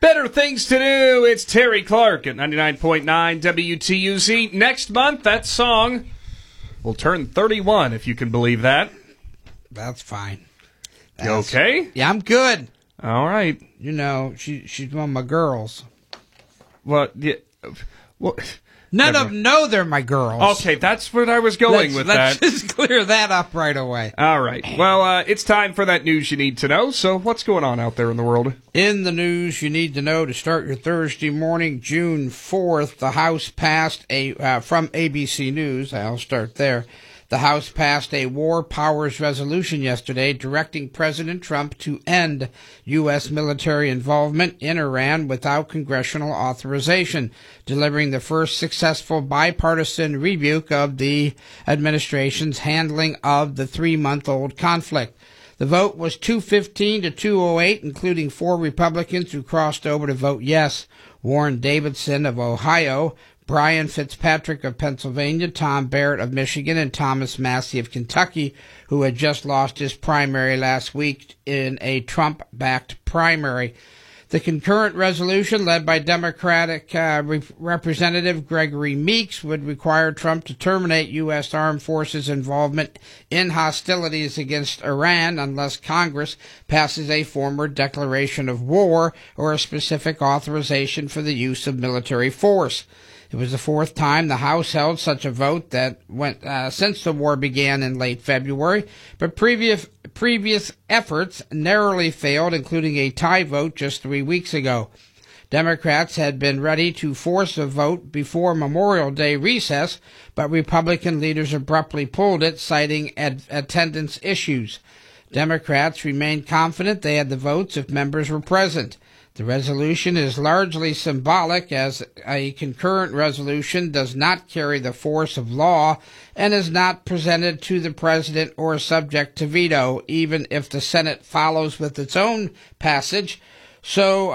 Better things to do. It's Terry Clark at 99.9 WTUZ. Next month, that song will turn 31, if you can believe that. That's fine. You okay? Yeah, I'm good. All right. You know, she's one of my girls. Well, yeah. Well, None of them know they're my girls. Okay, that's what I was going with let's that. Let's just clear that up right away. All right. Well, it's time for that news you need to know. So what's going on out there in the world? In the news you need to know to start your Thursday morning, June 4th, the House passed from ABC News, I'll start there. The House passed a war powers resolution yesterday directing President Trump to end U.S. military involvement in Iran without congressional authorization, delivering the first successful bipartisan rebuke of the administration's handling of the 3-month-old conflict. The vote was 215 to 208, including 4 Republicans who crossed over to vote yes. Warren Davidson of Ohio, Brian Fitzpatrick of Pennsylvania, Tom Barrett of Michigan, and Thomas Massie of Kentucky, who had just lost his primary last week in a Trump-backed primary. The concurrent resolution, led by Democratic Representative Gregory Meeks, would require Trump to terminate U.S. Armed Forces involvement in hostilities against Iran unless Congress passes a formal declaration of war or a specific authorization for the use of military force. It was the 4th time the House held such a vote that went since the war began in late February, but previous efforts narrowly failed, including a tie vote just 3 weeks ago. Democrats had been ready to force a vote before Memorial Day recess, but Republican leaders abruptly pulled it, citing attendance issues. Democrats remained confident they had the votes if members were present. The resolution is largely symbolic, as a concurrent resolution does not carry the force of law and is not presented to the president or subject to veto, even if the Senate follows with its own passage. So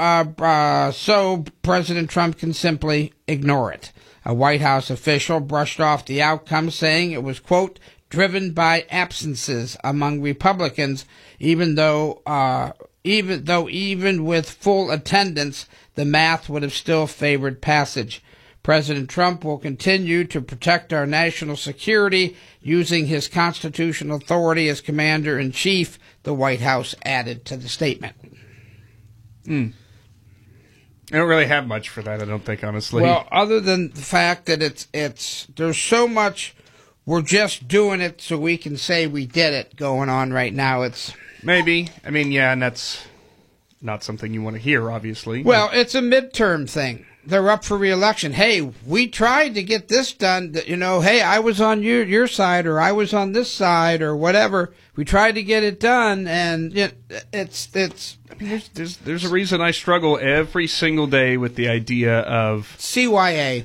President Trump can simply ignore it. A White House official brushed off the outcome, saying it was, quote, driven by absences among Republicans, even with full attendance, the math would have still favored passage. President Trump will continue to protect our national security using his constitutional authority as commander-in-chief, the White House added to the statement. I don't really have much for that, I don't think, honestly. Well, other than the fact that there's so much we're just doing it so we can say we did it going on right now. Maybe. I mean, yeah, and that's not something you want to hear, obviously. Well, it's a midterm thing. They're up for re-election. Hey, we tried to get this done. Hey, I was on your side, or I was on this side, or whatever. We tried to get it done, and it's. I mean, there's a reason I struggle every single day with the idea of CYA.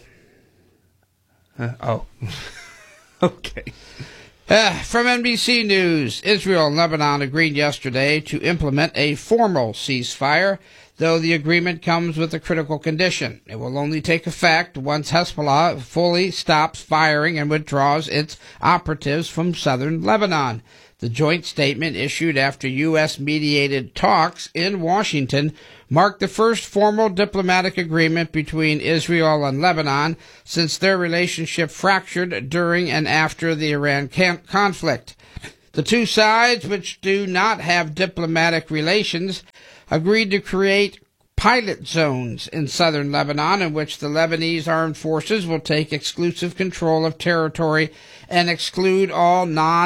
Oh, okay. From NBC News, Israel and Lebanon agreed yesterday to implement a formal ceasefire, though the agreement comes with a critical condition. It will only take effect once Hezbollah fully stops firing and withdraws its operatives from southern Lebanon. The joint statement issued after U.S.-mediated talks in Washington marked the first formal diplomatic agreement between Israel and Lebanon since their relationship fractured during and after the Iran conflict. The two sides, which do not have diplomatic relations, agreed to create pilot zones in southern Lebanon in which the Lebanese armed forces will take exclusive control of territory and exclude all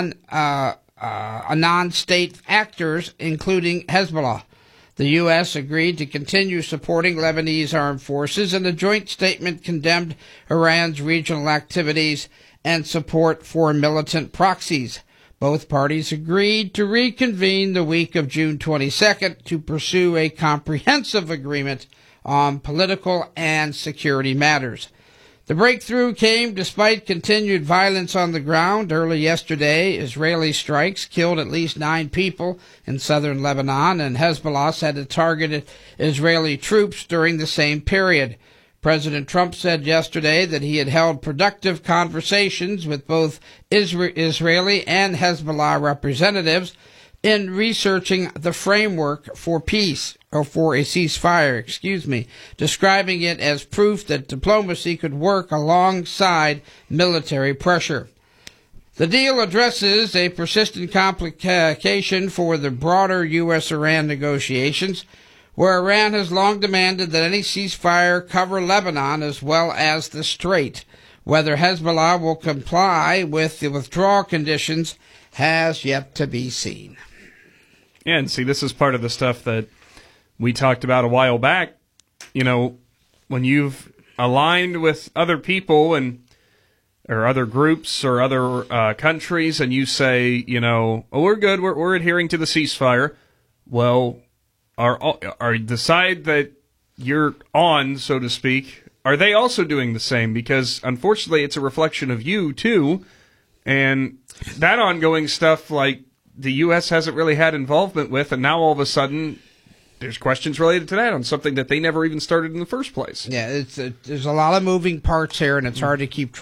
non-state actors, including Hezbollah. The U.S. agreed to continue supporting Lebanese armed forces, and the joint statement condemned Iran's regional activities and support for militant proxies. Both parties agreed to reconvene the week of June 22nd to pursue a comprehensive agreement on political and security matters. The breakthrough came despite continued violence on the ground. Early yesterday, Israeli strikes killed at least 9 people in southern Lebanon, and Hezbollah said it targeted Israeli troops during the same period. President Trump said yesterday that he had held productive conversations with both Israeli and Hezbollah representatives. in researching the framework for peace, or for a ceasefire, describing it as proof that diplomacy could work alongside military pressure. The deal addresses a persistent complication for the broader U.S.-Iran negotiations, where Iran has long demanded that any ceasefire cover Lebanon as well as the Strait. Whether Hezbollah will comply with the withdrawal conditions has yet to be seen. Yeah, and see, this is part of the stuff that we talked about a while back. You know, when you've aligned with other people or other groups or other countries, and you say, you know, oh, we're good, we're adhering to the ceasefire. Well, are the side that you're on, so to speak, are they also doing the same? Because unfortunately, it's a reflection of you too, and that ongoing stuff, like the U.S. hasn't really had involvement with, and now all of a sudden, there's questions related to that on something that they never even started in the first place. Yeah, there's a lot of moving parts here, and it's hard to keep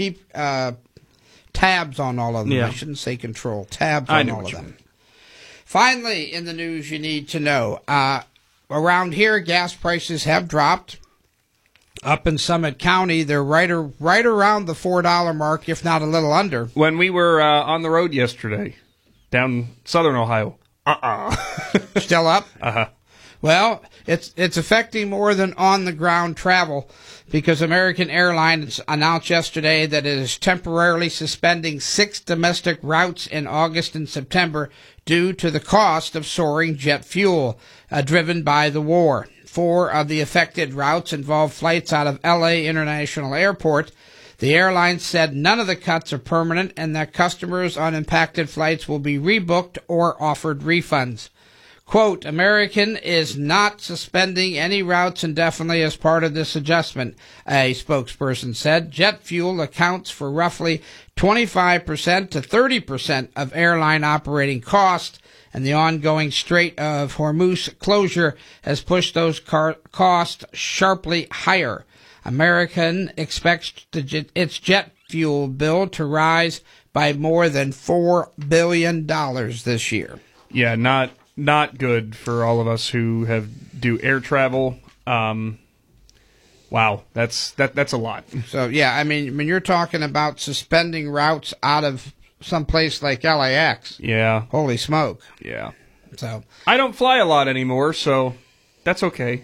tabs on all of them. Yeah. I shouldn't say control, tabs on all of them. Finally, in the news you need to know, around here, gas prices have dropped. Up in Summit County, they're right around the $4 mark, if not a little under. When we were on the road yesterday, down southern Ohio, Still up? Uh-huh. Well, it's affecting more than on-the-ground travel, because American Airlines announced yesterday that it is temporarily suspending 6 domestic routes in August and September due to the cost of soaring jet fuel, driven by the war. 4 of the affected routes involve flights out of L.A. International Airport. The airline said none of the cuts are permanent and that customers on impacted flights will be rebooked or offered refunds. Quote, American is not suspending any routes indefinitely as part of this adjustment, a spokesperson said. Jet fuel accounts for roughly 25% to 30% of airline operating costs, and the ongoing Strait of Hormuz closure has pushed those costs sharply higher. American expects its jet fuel bill to rise by more than $4 billion this year. Yeah, not good for all of us who do air travel. Wow, that's a lot. So yeah, I mean, when you're talking about suspending routes out of some place like LAX, Yeah. holy smoke! Yeah. So I don't fly a lot anymore, so that's okay.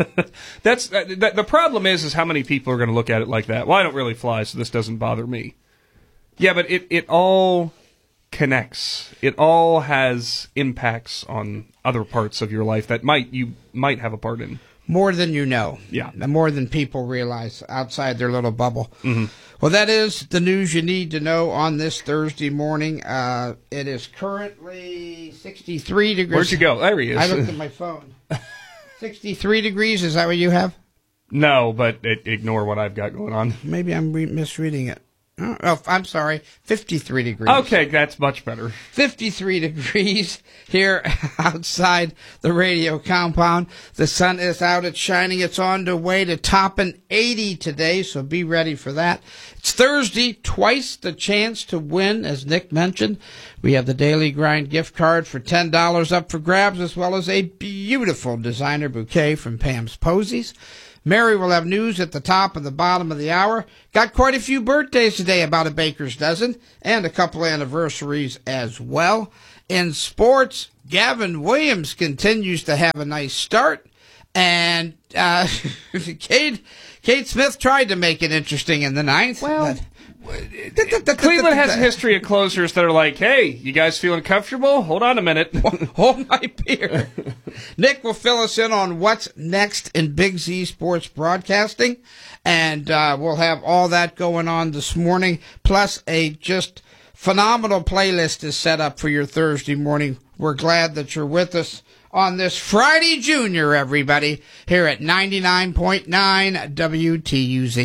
The problem is how many people are going to look at it like that. Well, I don't really fly, so this doesn't bother me. Yeah, but it all connects. It all has impacts on other parts of your life that you might have a part in. more than you know. Yeah. More than people realize outside their little bubble. Mm-hmm. Well, that is the news you need to know on this Thursday morning. It is currently 63 degrees. Where'd you go? There he is. I looked at my phone. 63 degrees, is that what you have? No, but ignore what I've got going on. Maybe I'm misreading it. Oh, I'm sorry. 53 degrees. Okay, that's much better. 53 degrees here outside the radio compound. The sun is out. It's shining. It's on the way to topping 80 today, so be ready for that. It's Thursday, twice the chance to win, as Nick mentioned. We have the Daily Grind gift card for $10 up for grabs, as well as a beautiful designer bouquet from Pam's Posies. Mary will have news at the top and the bottom of the hour. Got quite a few birthdays today, about a baker's dozen, and a couple anniversaries as well. In sports, Gavin Williams continues to have a nice start, and Kate Smith tried to make it interesting in the ninth. Well, Cleveland has a history of closers that are like, hey, you guys feeling comfortable? Hold on a minute. Hold my beer. Nick will fill us in on what's next in Big Z Sports Broadcasting, and we'll have all that going on this morning, plus a just phenomenal playlist is set up for your Thursday morning. We're glad that you're with us on this Friday Junior, everybody, here at 99.9 WTUZ.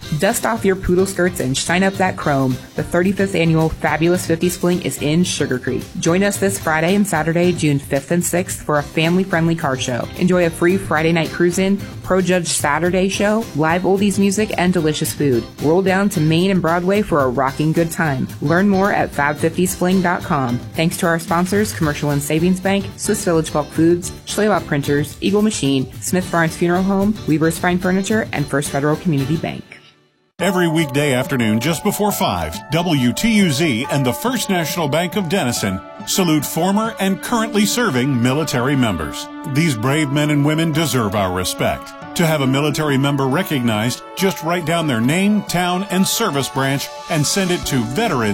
Dust off your poodle skirts and shine up that chrome. The 35th annual Fabulous 50s Fling is in Sugar Creek. Join us this Friday and Saturday, June 5th and 6th for a family-friendly car show. Enjoy a free Friday night cruise-in, Pro Judge Saturday show, live oldies music, and delicious food. Roll down to Main and Broadway for a rocking good time. Learn more at fab50sfling.com. Thanks to our sponsors, Commercial and Savings Bank, Swiss Village Bulk Foods, Schleylaw Printers, Eagle Machine, Smith Barnes Funeral Home, Weber's Fine Furniture, and First Federal Community Bank. Every weekday afternoon just before 5, WTUZ and the First National Bank of Denison salute former and currently serving military members. These brave men and women deserve our respect. To have a military member recognized, just write down their name, town, and service branch and send it to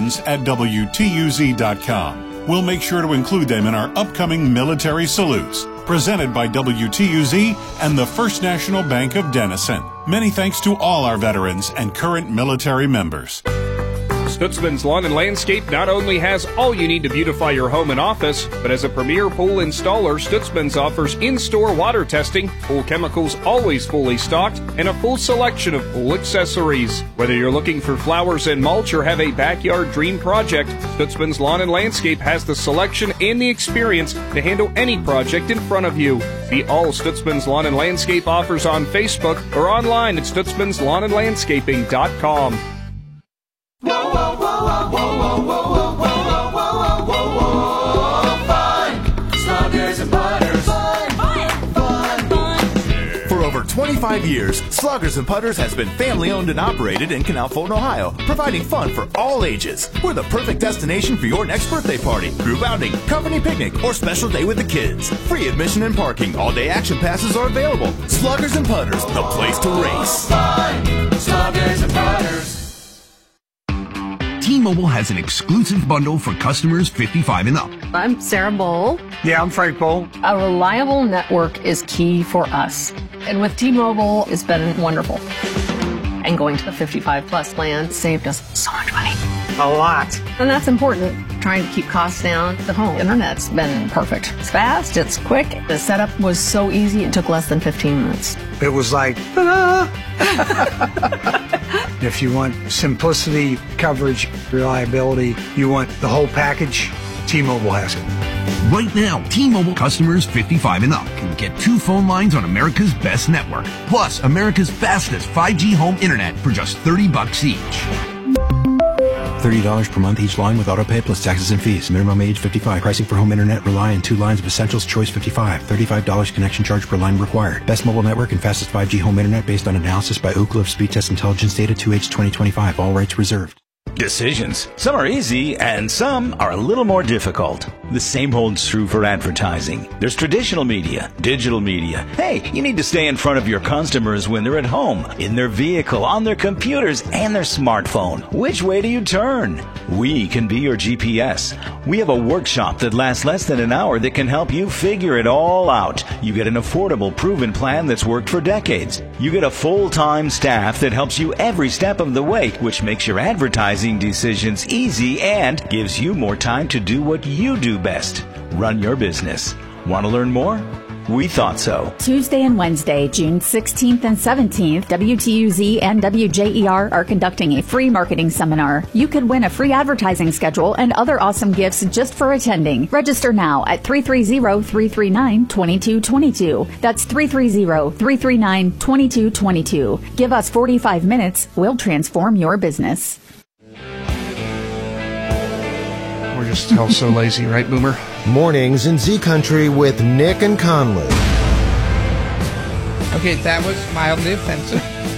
veterans@WTUZ.com. We'll make sure to include them in our upcoming military salutes. Presented by WTUZ and the First National Bank of Denison. Many thanks to all our veterans and current military members. Stutzman's Lawn and Landscape not only has all you need to beautify your home and office, but as a premier pool installer, Stutzman's offers in-store water testing, pool chemicals always fully stocked, and a full selection of pool accessories. Whether you're looking for flowers and mulch or have a backyard dream project, Stutzman's Lawn and Landscape has the selection and the experience to handle any project in front of you. See all Stutzman's Lawn and Landscape offers on Facebook or online at stutzmanslawnandlandscaping.com. Whoa, whoa, whoa, whoa, whoa, whoa, whoa, whoa, whoa, whoa, whoa, fun! Sluggers and Putters. Fun. For over 25 years, Sluggers and Putters has been family-owned and operated in Canal Fulton, Ohio, providing fun for all ages. We're the perfect destination for your next birthday party, group outing, company picnic, or special day with the kids. Free admission and parking. All-day action passes are available. Sluggers and Putters, the place to race. Fun! Sluggers and Putters. T-Mobile has an exclusive bundle for customers 55 and up. I'm Sarah Bowl. Yeah, I'm Frank Bowl. A reliable network is key for us. And with T-Mobile, it's been wonderful. And going to the 55 plus plan saved us so much money. A lot. And that's important. Trying to keep costs down. The home internet's been perfect. It's fast, it's quick. The setup was so easy, it took less than 15 minutes. It was like, ta-da! If you want simplicity, coverage, reliability, you want the whole package, T-Mobile has it. Right now, T-Mobile customers 55 and up can get 2 phone lines on America's best network, plus America's fastest 5G home internet for just $30 each. $30 per month each line with autopay plus taxes and fees. Minimum age 55. Pricing for home internet rely on 2 lines of Essentials Choice 55. $35 connection charge per line required. Best mobile network and fastest 5G home internet based on analysis by Ookla of Speed Test Intelligence data 2H 2025. All rights reserved. Decisions. Some are easy and some are a little more difficult. The same holds true for advertising. There's traditional media, digital media. Hey, you need to stay in front of your customers when they're at home, in their vehicle, on their computers, and their smartphone. Which way do you turn? We can be your GPS. We have a workshop that lasts less than an hour that can help you figure it all out. You get an affordable, proven plan that's worked for decades. You get a full-time staff that helps you every step of the way, which makes your advertising decisions easy and gives you more time to do what you do best. Run your business. Want to learn more? We thought so. Tuesday and Wednesday, June 16th and 17th, WTUZ and WJER are conducting a free marketing seminar. You could win a free advertising schedule and other awesome gifts just for attending. Register now at 330-339-2222. That's 330-339-2222. Give us 45 minutes. We'll transform your business. We're just all so lazy, right, Boomer? Mornings in Z Country with Nick and Conley. Okay, that was mildly offensive.